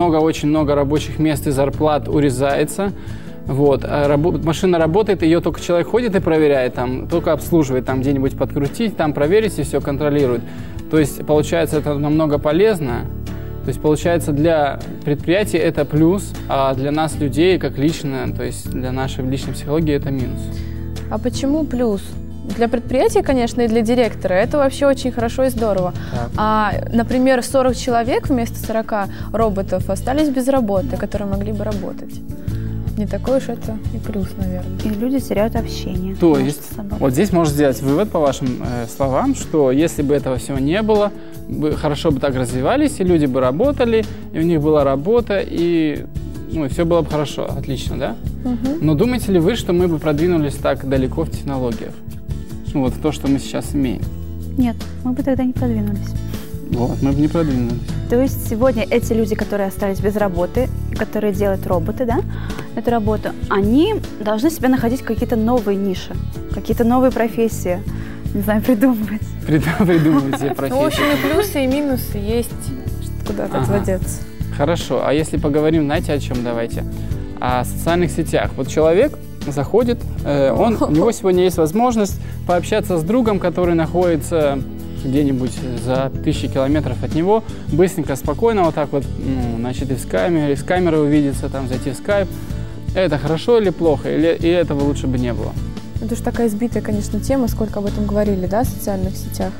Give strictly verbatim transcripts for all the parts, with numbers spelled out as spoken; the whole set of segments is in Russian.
много, очень много рабочих мест и зарплат урезается. Вот. А рабо- машина работает, ее только человек ходит и проверяет, там, только обслуживает, там где-нибудь подкрутить, там проверить и все контролирует. То есть, получается, это намного полезно. То есть, получается, для предприятия это плюс, а для нас, людей, как лично, то есть для нашей личной психологии это минус. А почему плюс? Для предприятия, конечно, и для директора это вообще очень хорошо и здорово. Так. А, например, сорок человек вместо сорока роботов остались без работы, которые могли бы работать. Не такой уж это и плюс, наверное. И люди теряют общение. То есть, вот здесь можно сделать вывод по вашим э, словам, что если бы этого всего не было, бы, хорошо бы так развивались, и люди бы работали, и у них была работа, и, ну, и все было бы хорошо, отлично, да? Угу. Но думаете ли вы, что мы бы продвинулись так далеко в технологиях? Ну, вот в то, что мы сейчас имеем? Нет, мы бы тогда не продвинулись. Вот, мы бы не продвинулись. То есть сегодня эти люди, которые остались без работы, которые делают роботы, да, эту работу, они должны себе находить какие-то новые ниши, какие-то новые профессии, не знаю, придумывать. Придумывать себе профессии. Ну, в общем, и плюсы, и минусы есть, куда-то ага. отводятся. Хорошо, а если поговорим, знаете, о чем давайте? О социальных сетях. Вот человек заходит, э, он, у него сегодня есть возможность пообщаться с другом, который находится где-нибудь за тысячи километров от него, быстренько, спокойно, вот так вот, ну, значит, из камеры, из камеры увидеться, там, зайти в скайп. Это хорошо или плохо, или и этого лучше бы не было? Это уж такая избитая, конечно, тема, сколько об этом говорили, да, в социальных сетях.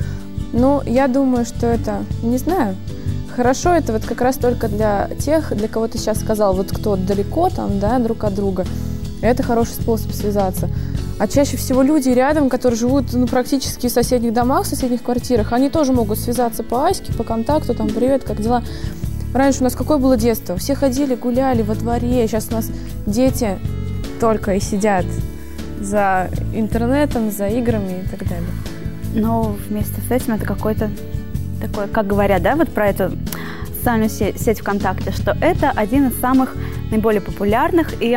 Ну, я думаю, что это, не знаю, хорошо это вот как раз только для тех, для кого ты сейчас сказал, вот кто далеко там, да, друг от друга. Это хороший способ связаться. А чаще всего люди рядом, которые живут, ну, практически в соседних домах, в соседних квартирах, они тоже могут связаться по аське, по контакту, там, привет, как дела? Раньше у нас какое было детство? Все ходили, гуляли во дворе, сейчас у нас дети только и сидят за интернетом, за играми и так далее. Но вместе с этим это какой-то такой, как говорят, да, вот про эту социальную сеть, сеть ВКонтакте, что это один из самых наиболее популярных и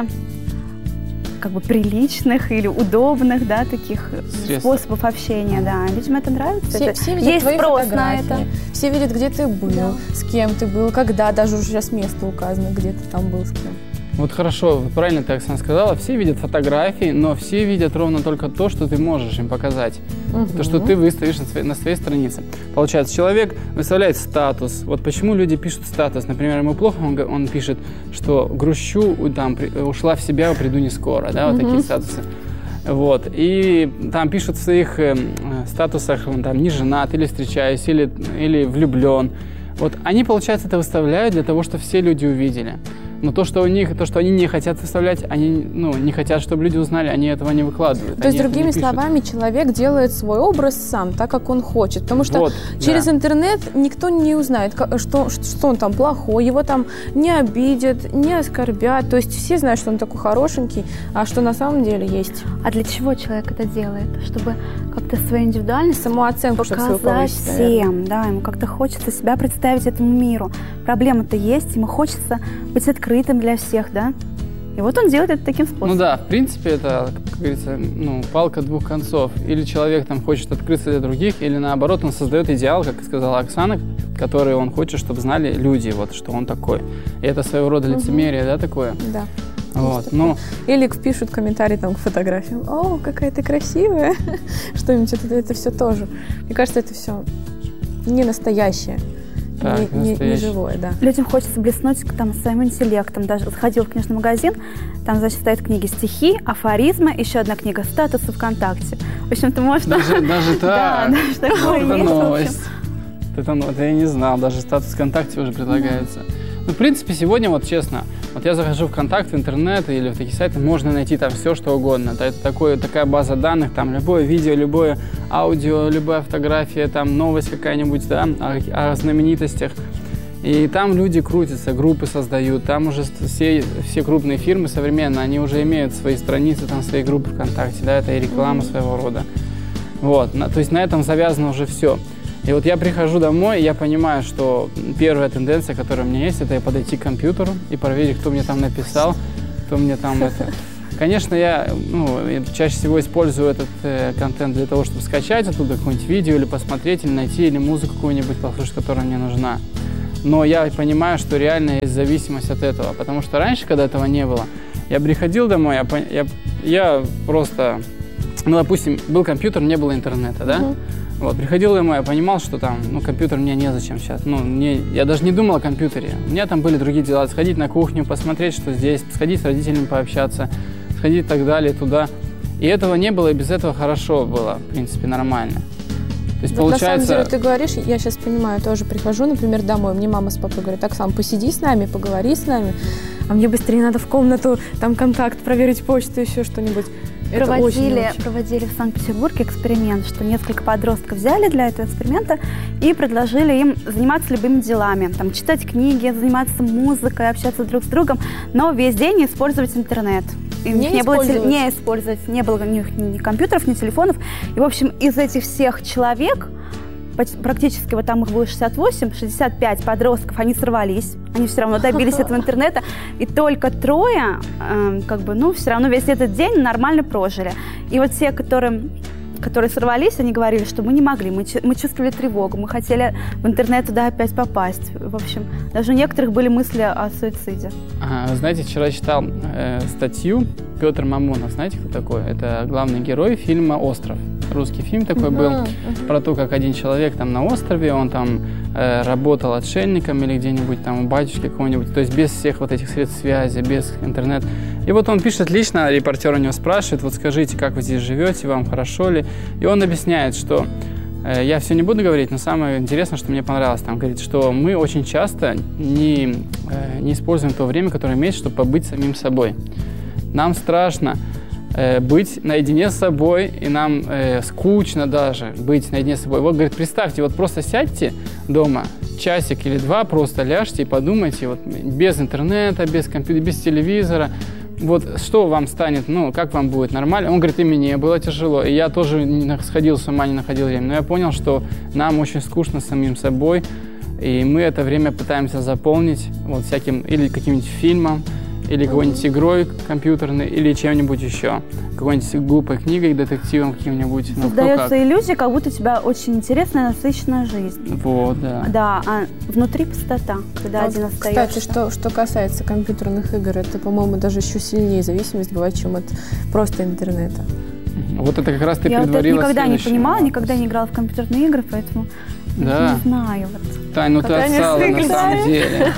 как бы приличных или удобных, да, таких Средств. способов общения, да. Людям это нравится. Все, это, все видят есть твои спрос фотографии, на это. Все видят, где ты был, да. С кем ты был, когда, даже уже сейчас место указано, где ты там был, с кем. Вот хорошо, правильно ты, Оксана, сказала, все видят фотографии, но все видят ровно только то, что ты можешь им показать. Угу. То, что ты выставишь на своей, на своей странице. Получается, человек выставляет статус. Вот почему люди пишут статус. Например, ему плохо, он, он пишет, что грущу, там, ушла в себя, приду не скоро. Да, вот угу. такие статусы. Вот. И там пишут в своих э, статусах, он там не женат, или встречаюсь, или, или влюблен. Вот они, получается, это выставляют для того, чтобы все люди увидели. Но то, что у них, то, что они не хотят выставлять, они, ну, не хотят, чтобы люди узнали, они этого не выкладывают. То есть, другими словами, человек делает свой образ сам, так, как он хочет. Потому что вот, через да. интернет никто не узнает, что, что он там плохой, его там не обидят, не оскорбят. То есть все знают, что он такой хорошенький, а что на самом деле есть. А для чего человек это делает? Чтобы как-то свою индивидуальность, самооценку показать всем. Да, ему как-то хочется себя представить этому миру. Проблема-то есть, ему хочется быть открытым для всех, да? И вот он делает это таким способом. Ну да, в принципе, это, как говорится, ну, палка двух концов. Или человек там хочет открыться для других, или наоборот, он создает идеал, как сказала Оксана, который он хочет, чтобы знали люди, вот, что он такой. И это своего рода лицемерие, угу. да, такое? Да. Вот, ну... Или пишут комментарии там к фотографиям. О, какая ты красивая. Что-нибудь, это, это все тоже. Мне кажется, это все не настоящее. Так, не, не, не живое, да. Людям хочется блеснуть там своим интеллектом. Даже заходил в книжный магазин, там, значит, стоят книги стихи, афоризмы, еще одна книга статусы ВКонтакте. В общем, ты можешь... Даже, даже так? Да, даже такое есть. Это новость. Это, это я не знал, даже статус ВКонтакте уже предлагается. Ну, в принципе, сегодня, вот честно, вот я захожу в ВКонтакт, в интернет или в такие сайты, можно найти там все, что угодно. Это такое, такая база данных, там любое видео, любое аудио, любая фотография, там новость какая-нибудь, да, о, о знаменитостях. И там люди крутятся, группы создают, там уже все, все крупные фирмы современные, они уже имеют свои страницы, там свои группы ВКонтакте, да, это и реклама mm-hmm. своего рода. Вот, на, то есть на этом завязано уже все. И вот я прихожу домой, и я понимаю, что первая тенденция, которая у меня есть, это подойти к компьютеру и проверить, кто мне там написал, кто мне там это... Конечно, я ну, чаще всего использую этот э, контент для того, чтобы скачать оттуда какое-нибудь видео или посмотреть, или найти, или музыку какую-нибудь послушать, которая мне нужна. но я понимаю, что реально есть зависимость от этого, потому что раньше, когда этого не было, я приходил домой, я, я, я просто, ну, допустим, был компьютер, не было интернета, да? Uh-huh. Вот, приходил домой, я понимал, что там, ну, компьютер мне незачем сейчас, ну, мне, я даже не думал о компьютере, у меня там были другие дела, сходить на кухню, посмотреть, что здесь, сходить с родителями пообщаться, сходить и так далее, туда. И этого не было, и без этого хорошо было, в принципе, нормально. То есть, вот получается... На самом деле, ты говоришь, я сейчас понимаю, тоже прихожу, например, домой, мне мама с папой говорят: Оксан, посиди с нами, поговори с нами, а мне быстрее надо в комнату, там контакт, проверить почту, еще что-нибудь. Проводили, проводили в Санкт-Петербурге эксперимент, что несколько подростков взяли для этого эксперимента и предложили им заниматься любыми делами, там, читать книги, заниматься музыкой, общаться друг с другом, но весь день не использовать интернет. И не, не, было использовать. не использовать, не было ни, ни компьютеров, ни телефонов. И, в общем, из этих всех человек, практически вот там их было шестьдесят восемь, шестьдесят пять подростков, они сорвались, они все равно добились этого интернета, и только трое, э, как бы, ну, все равно весь этот день нормально прожили. И вот те, которые, которые сорвались, они говорили, что мы не могли, мы, мы чувствовали тревогу, мы хотели в интернет туда опять попасть. В общем, даже у некоторых были мысли о суициде. Ага, знаете, вчера читал э, статью Петр Мамонов, знаете, кто такой? Это главный герой фильма «Остров». Русский фильм такой uh-huh, был, uh-huh. про то, как один человек там на острове, он там э, работал отшельником или где-нибудь там у батюшки какого-нибудь, то есть без всех вот этих средств связи, без интернета. И вот он пишет лично, репортер у него спрашивает: вот скажите, как вы здесь живете, вам хорошо ли? И он объясняет, что э, я все не буду говорить, но самое интересное, что мне понравилось, там говорит, что мы очень часто не, э, не используем то время, которое имеется, чтобы побыть самим собой. Нам страшно э, быть наедине с собой, и нам э, скучно даже быть наедине с собой. Вот, говорит, представьте, вот просто сядьте дома, часик или два, просто ляжьте и подумайте, вот без интернета, без компьютера, без телевизора, вот что вам станет, ну, как вам будет нормально. Он говорит, и мне было тяжело, и я тоже не сходил с ума, не находил время, но я понял, что нам очень скучно с самим собой, и мы это время пытаемся заполнить вот всяким, или каким-нибудь фильмом, или какой-нибудь игрой компьютерной, или чем-нибудь еще. Какой-нибудь глупой книгой, детективом каким-нибудь. Ну, создается иллюзия, как будто у тебя очень интересная, насыщенная жизнь. Вот, да. Да, а внутри пустота, когда а один остается. Кстати, что, что касается компьютерных игр, это, по-моему, даже еще сильнее зависимость бывает, чем от просто интернета. Вот это как раз ты Я предварила вот никогда следующее. не понимала, никогда не играла в компьютерные игры, поэтому да. не знаю. Вот. Тань, ну ты отстала на самом деле.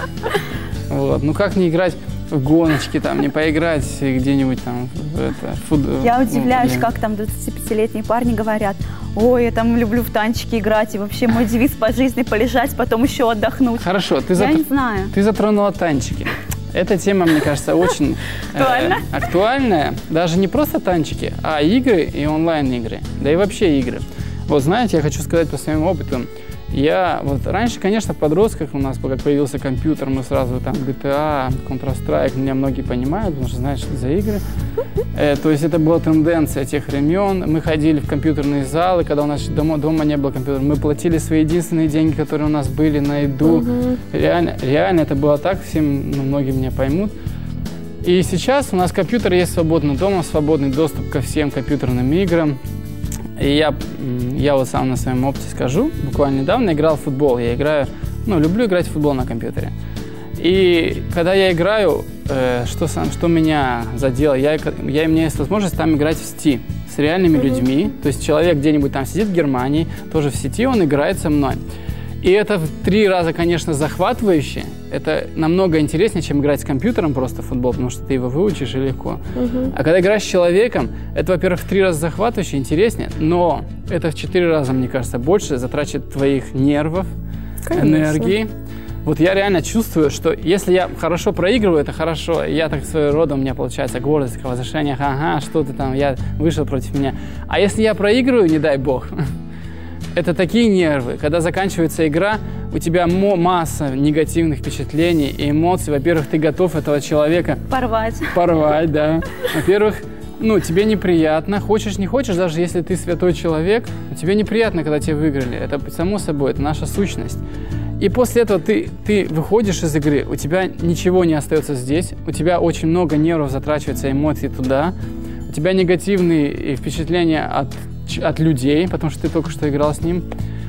Вот. Ну как не играть в гоночки, там, не поиграть где-нибудь там в это, фут... Я удивляюсь, ну, как там двадцатипятилетние парни говорят: ой, я там люблю в танчики играть, и вообще мой девиз по жизни полежать, потом еще отдохнуть. Хорошо, ты, я затр... не знаю. ты затронула танчики. Эта тема, мне кажется, очень э, актуальная. Даже не просто танчики, а игры и онлайн-игры, да и вообще игры. Вот знаете, я хочу сказать по своему опыту. Я вот раньше, конечно, в подростках у нас, как появился компьютер, мы сразу там джи ти эй, Counter-Strike, меня многие понимают, потому что знают, что это за игры. Э, то есть это была тенденция тех времен. Мы ходили в компьютерные залы, когда у нас дома, дома не было компьютера. Мы платили свои единственные деньги, которые у нас были на еду. Uh-huh. Реально, реально это было так, всем, ну, многие меня поймут. И сейчас у нас компьютер есть свободный дома, свободный доступ ко всем компьютерным играм. И я, я вот сам на своем опыте скажу, буквально недавно играл в футбол. Я играю, ну, люблю играть в футбол на компьютере. И когда я играю, э, что, сам, что меня задело, я, я, у меня есть возможность там играть в сети с реальными mm-hmm. людьми. То есть человек где-нибудь там сидит в Германии, тоже в сети, он играет со мной. И это в три раза, конечно, захватывающе. Это намного интереснее, чем играть с компьютером просто в футбол, потому что ты его выучишь и легко. Uh-huh. А когда играешь с человеком, это, во-первых, в три раза захватывающе, интереснее, но это в четыре раза, мне кажется, больше затрачивает твоих нервов, конечно. Энергии. Вот я реально чувствую, что если я хорошо проигрываю, это хорошо. Я так своего рода, у меня получается гордость, возвышение, ага, что ты там, я вышел против меня. А если я проигрываю, не дай бог, это такие нервы. Когда заканчивается игра, у тебя масса негативных впечатлений и эмоций. Во-первых, ты готов этого человека... Порвать. Порвать, да. Во-первых, ну, тебе неприятно. Хочешь, не хочешь, даже если ты святой человек, тебе неприятно, когда тебя выиграли. Это само собой, это наша сущность. И после этого ты, ты выходишь из игры, у тебя ничего не остается здесь, у тебя очень много нервов затрачивается, эмоций туда, у тебя негативные впечатления от от людей, потому что ты только что играл с ним.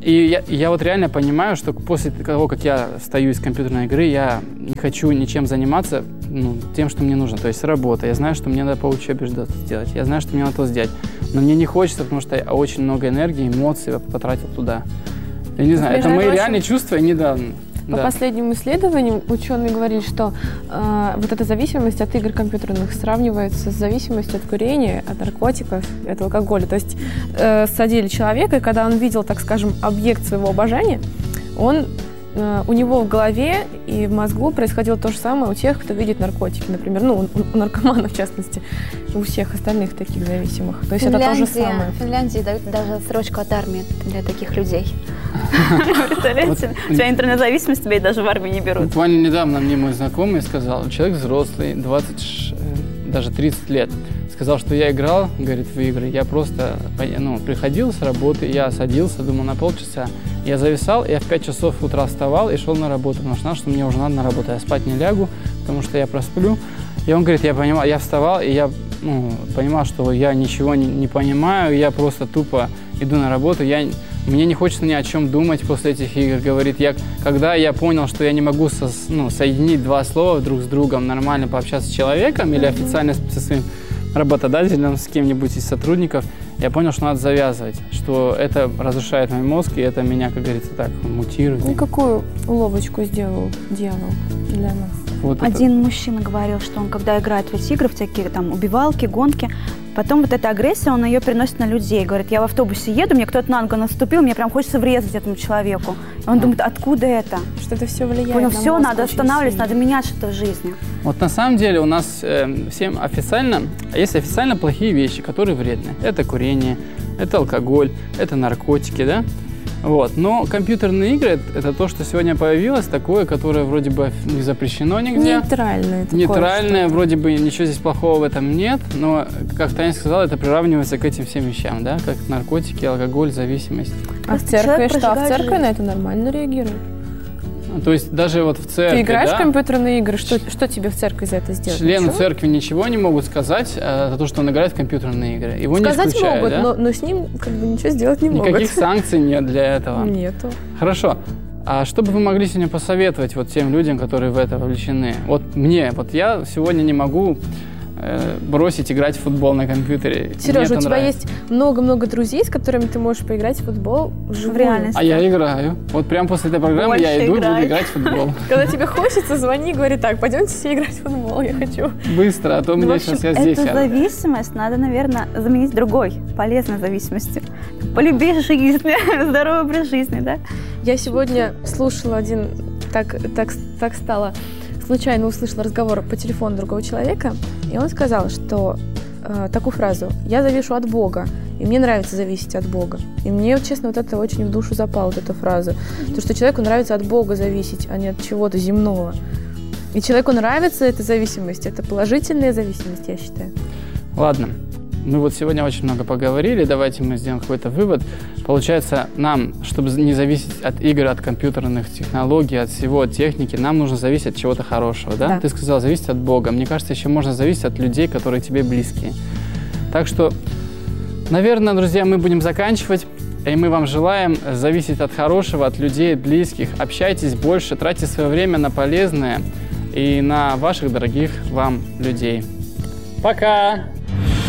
И я, я вот реально понимаю, что после того, как я встаю из компьютерной игры, я не хочу ничем заниматься, ну, тем, что мне нужно. То есть работа. Я знаю, что мне надо по учебе что-то сделать. Я знаю, что мне надо то сделать. Но мне не хочется, потому что я очень много энергии, эмоций я потратил туда. Я не знаю, это мои реальные чувства недавно. По да. последним исследованиям ученые говорили, что э, вот эта зависимость от игр компьютерных сравнивается с зависимостью от курения, от наркотиков, от алкоголя. То есть э, садили человека, и когда он видел, так скажем, объект своего обожания, он, э, у него в голове и в мозгу происходило то же самое у тех, кто видит наркотики, например, ну, у, у наркоманов в частности, у всех остальных таких зависимых. То есть Финляндия, это то же самое. В Финляндии дают даже отсрочку от армии для таких людей. Представляете? У тебя интернет-зависимость, тебя и даже в армии не берут. Буквально недавно мне мой знакомый сказал, человек взрослый, двадцать, даже тридцать лет, сказал, что я играл, говорит, в игры. Я просто, ну, приходил с работы, я садился, думал, на полчаса. Я зависал, я в пять часов утра вставал и шел на работу, потому что знал, что мне уже надо на работу. Я спать не лягу, потому что я просплю. И он говорит, я понимал, я вставал, и я, ну, понимал, что я ничего не, не понимаю, я просто тупо иду на работу. Я, мне не хочется ни о чем думать после этих игр. Говорит, я, когда я понял, что я не могу со, ну, соединить два слова друг с другом, нормально пообщаться с человеком или официально со своим работодателем, с кем-нибудь из сотрудников, я понял, что надо завязывать, что это разрушает мой мозг, и это меня, как говорится, так мутирует. Ну, какую уловочку сделал дьявол для нас? Вот Один это. мужчина говорил, что он, когда играет в эти игры, в всякие там убивалки, гонки, потом вот эта агрессия, он ее переносит на людей. Говорит, я в автобусе еду, мне кто-то на ногу наступил, мне прям хочется врезать этому человеку. И он думает, откуда это? Что это все влияет Понял, на все, мозг надо очень останавливать, сильно. надо менять что-то в жизни. Вот на самом деле у нас э, всем официально, есть официально плохие вещи, которые вредны. Это курение, это алкоголь, это наркотики, да? Вот. Но компьютерные игры – это то, что сегодня появилось, такое, которое вроде бы не запрещено нигде. Нейтральное. такое Нейтральное, что-то. вроде бы ничего здесь плохого в этом нет, но, как Таня сказала, это приравнивается к этим всем вещам, да, как наркотики, алкоголь, зависимость. А в Просто церкви человек что? А в прожигает церкви жизнь. на это нормально реагируют? То есть даже вот в церкви, Ты играешь да, в компьютерные игры? Что, что тебе в церкви за это сделать? члены Ничего? церкви ничего не могут сказать э, за то, что он играет в компьютерные игры. Его Сказать не исключают, могут, да? но, но с ним как бы ничего сделать не могут. Никаких санкций нет для этого. Нету. Хорошо. А что бы вы могли сегодня посоветовать вот тем людям, которые в это вовлечены? Вот мне, вот я сегодня не могу э, бросить играть в футбол на компьютере. Мне Сережа, это у тебя нравится. есть много-много друзей, с которыми ты можешь поиграть в футбол вживую. В реальности. А я играю. Вот прямо после этой программы Больше я иду и буду играй. играть в футбол. Когда тебе хочется, звони и говори так, пойдемте все играть в футбол, я хочу. Быстро, а то у Ну, меня в общем, сейчас я здесь. эту а- зависимость надо, наверное, заменить другой, полезной зависимостью. Полюби жизнь, здоровый образ жизни, да? Я сегодня слушала один, так, так, так стало, случайно услышала разговор по телефону другого человека, и он сказал, что э, такую фразу: «Я завишу от Бога, и мне нравится зависеть от Бога». И мне, честно, вот это очень в душу запало, вот эта фраза. То, что человеку нравится от Бога зависеть, а не от чего-то земного. И человеку нравится эта зависимость, это положительная зависимость, я считаю. Ладно, мы вот сегодня очень много поговорили, давайте мы сделаем какой-то вывод. Получается, нам, чтобы не зависеть от игр, от компьютерных технологий, от всего, от техники, нам нужно зависеть от чего-то хорошего, да? Да. Ты сказал, зависеть от Бога. Мне кажется, еще можно зависеть от людей, которые тебе близкие. Так что, наверное, друзья, мы будем заканчивать. И мы вам желаем зависеть от хорошего, от людей, от близких. Общайтесь больше, тратьте свое время на полезное и на ваших дорогих вам людей. Пока!